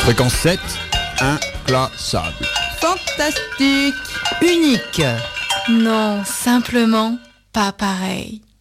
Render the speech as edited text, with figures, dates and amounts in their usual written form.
Fréquence 7, inclassable. Fantastique. Unique. Non, simplement pas pareil.